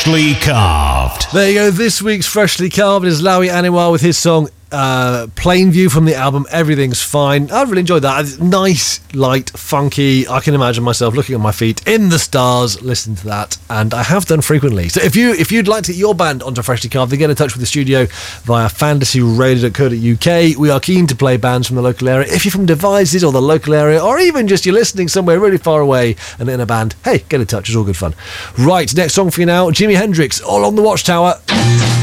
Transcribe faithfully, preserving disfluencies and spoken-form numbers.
Freshly Carved. There you go. This week's Freshly Carved is Lawi Anwar with his song uh, Plain View from the album Everything's Fine. I really enjoyed that. It's nice, light, funky. I can imagine myself looking at my feet in the stars, listening to that, and I have done frequently. So if, you, if you'd like to get your band onto Freshly Carved, then get in touch with the studio via fantasy radio dot co dot U K. We are keen to play bands from the local area. If you're from Devizes or the local area, or even just you're listening somewhere really far away and in a band, hey, get in touch. It's all good fun. Right, next song for you now, Jimi Hendrix, All on the Watchtower.